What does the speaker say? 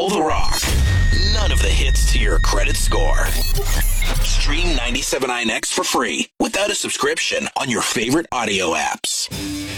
all the rock, none of the hits to your credit score. Stream 97.9X for free without a subscription on your favorite audio apps.